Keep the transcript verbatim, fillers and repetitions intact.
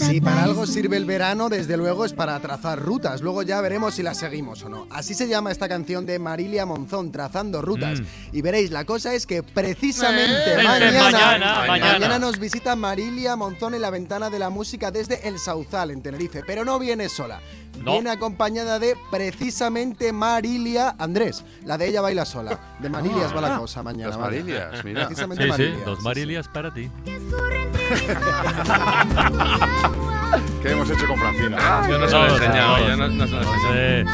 Si para algo sirve el verano, desde luego es para trazar rutas. Luego ya veremos si las seguimos o no. Así se llama esta canción de Marilia Monzón, Trazando Rutas. Mm. Y veréis, la cosa es que precisamente eh, mañana, mañana, mañana, mañana nos visita Marilia Monzón en la Ventana de la Música desde El Sauzal, en Tenerife. Pero no viene sola. No. Viene acompañada de precisamente Marilia Andrés. La de Ella Baila Sola. De Marilias ah, va la cosa mañana. Las Marilias, mira. Precisamente sí, Marilias. Sí, dos Marilias para ti. ¿Qué hemos hecho con Francina? Yo no se lo he enseñado, yo no, no se lo he enseñado.